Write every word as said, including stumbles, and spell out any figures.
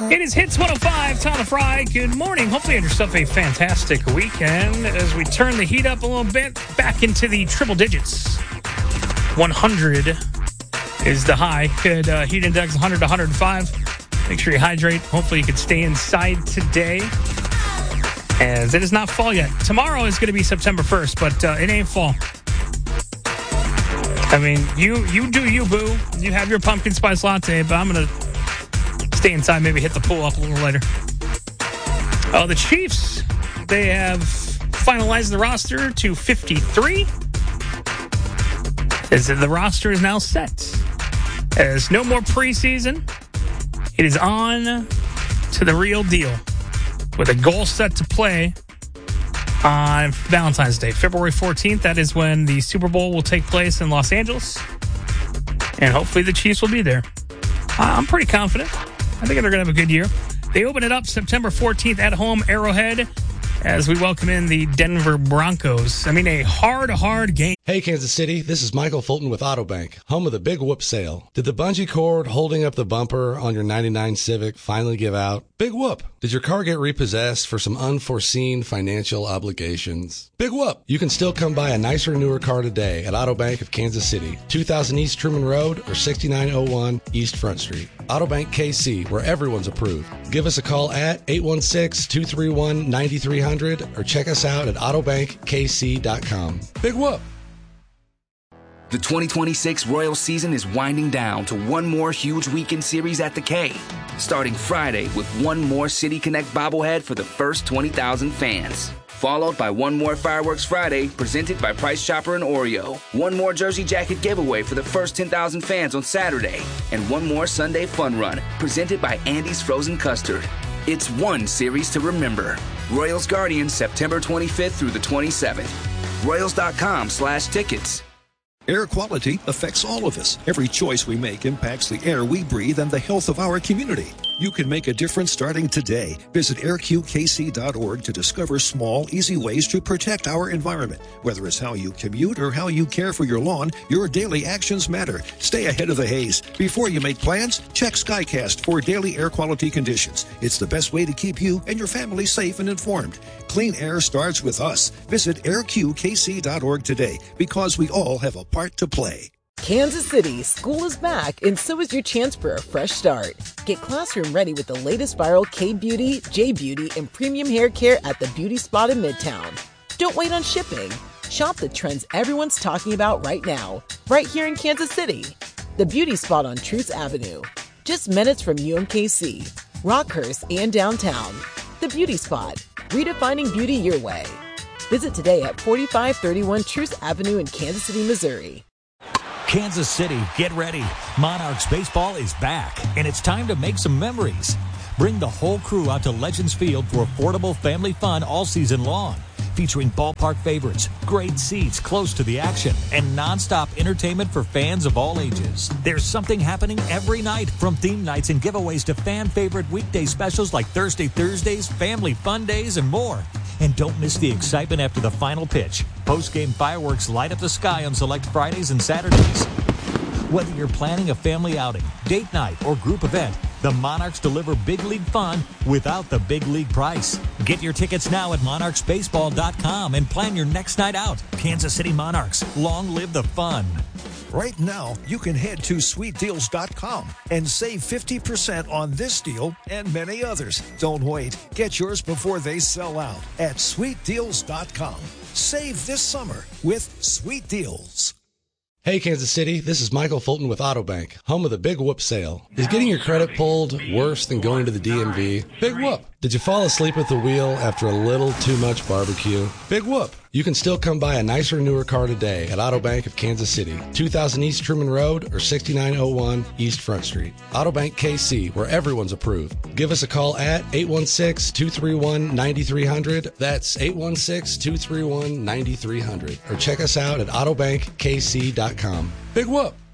It is Hits one oh five, Tom and Fry. Good morning. Hopefully you had yourself a fantastic weekend as we turn the heat up a little bit, back into the triple digits. one hundred is the high. Good uh, heat index, one hundred to one oh five. Make sure you hydrate. Hopefully you can stay inside today, as it is not fall yet. Tomorrow is going to be September first, but uh, it ain't fall. I mean, you you do you, boo. You have your pumpkin spice latte, but I'm going to stay inside, maybe hit the pool up a little later. Oh, the Chiefs, they have finalized the roster to fifty-three. As the roster is now set. As no more preseason. It is on to the real deal. With a goal set to play on Valentine's Day, February fourteenth. That is when the Super Bowl will take place in Los Angeles. And hopefully the Chiefs will be there. I'm pretty confident. I think they're going to have a good year. They open it up September fourteenth at home, Arrowhead, as we welcome in the Denver Broncos. I mean, a hard, hard game. Hey, Kansas City, this is Michael Fulton with Autobank, home of the Big Whoop sale. Did the bungee cord holding up the bumper on your ninety-nine Civic finally give out? Big whoop. Did your car get repossessed for some unforeseen financial obligations? Big whoop. You can still come buy a nicer, newer car today at Autobank of Kansas City, two thousand East Truman Road or sixty-nine oh one East Front Street. Autobank K C, where everyone's approved. Give us a call at eight one six, two three one, nine three hundred or check us out at autobank k c dot com. Big whoop. The twenty twenty-six Royals season is winding down to one more huge weekend series at the K, starting Friday with one more City Connect bobblehead for the first twenty thousand fans. Followed by one more Fireworks Friday, presented by Price Chopper and Oreo. One more Jersey Jacket giveaway for the first ten thousand fans on Saturday. And one more Sunday Fun Run, presented by Andy's Frozen Custard. It's one series to remember. Royals Guardians, September twenty-fifth through the twenty-seventh. Royals.com slash tickets. Air quality affects all of us. Every choice we make impacts the air we breathe and the health of our community. You can make a difference starting today. Visit air q k c dot org to discover small, easy ways to protect our environment. Whether it's how you commute or how you care for your lawn, your daily actions matter. Stay ahead of the haze. Before you make plans, check Skycast for daily air quality conditions. It's the best way to keep you and your family safe and informed. Clean air starts with us. Visit air q k c dot org today, because we all have a part to play. Kansas City, school is back, and so is your chance for a fresh start. Get classroom ready with the latest viral K-Beauty, J-Beauty, and premium hair care at the Beauty Spot in Midtown. Don't wait on shipping. Shop the trends everyone's talking about right now, right here in Kansas City. The Beauty Spot on Truce Avenue. Just minutes from U M K C, Rockhurst, and downtown. The Beauty Spot, redefining beauty your way. Visit today at forty-five thirty-one Truce Avenue in Kansas City, Missouri. Kansas City, get ready. Monarchs baseball is back, and it's time to make some memories. Bring the whole crew out to Legends Field for affordable family fun all season long, featuring ballpark favorites, great seats close to the action, and nonstop entertainment for fans of all ages. There's something happening every night, from theme nights and giveaways to fan favorite weekday specials like Thursday Thursdays, Family Fun Days, and more. And don't miss the excitement after the final pitch. Post-game fireworks light up the sky on select Fridays and Saturdays. Whether you're planning a family outing, date night, or group event, the Monarchs deliver big league fun without the big league price. Get your tickets now at monarchs baseball dot com and plan your next night out. Kansas City Monarchs, long live the fun. Right now, you can head to sweet deals dot com and save fifty percent on this deal and many others. Don't wait. Get yours before they sell out at sweet deals dot com. Save this summer with Sweet Deals. Hey, Kansas City, this is Michael Fulton with Autobank, home of the Big Whoop sale. Is getting your credit pulled worse than going to the D M V? Big whoop. Did you fall asleep at the wheel after a little too much barbecue? Big whoop. You can still come buy a nicer, newer car today at Autobank of Kansas City, two thousand East Truman Road or sixty-nine oh one East Front Street. Autobank K C, where everyone's approved. Give us a call at eight one six, two three one, nine three hundred. That's eight one six, two three one, nine three hundred. Or check us out at autobank k c dot com. Big whoop.